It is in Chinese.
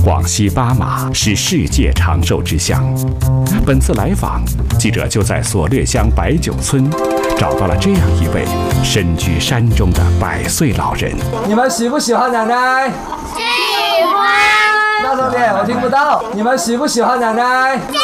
广西巴马是世界长寿之乡。本次来访，记者就在索略乡白酒村找到了这样一位身居山中的100岁老人。 你们喜不喜欢奶奶？ 喜欢。 大声点，我听不到。你们喜不喜欢奶奶？ 喜欢。